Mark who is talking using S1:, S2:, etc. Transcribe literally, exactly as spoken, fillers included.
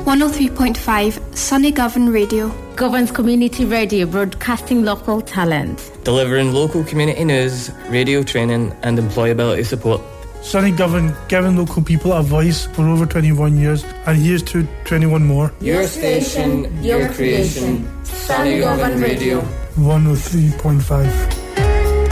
S1: one oh three point five Sunny Govan Radio.
S2: Govan's Community Radio, broadcasting local talent.
S3: Delivering local community news, radio training and employability support.
S4: Sunny Govan, giving local people a voice for over twenty-one years, and here's to twenty-one more.
S3: Your station, your creation, Sunny Govan Radio.
S4: one oh three point five.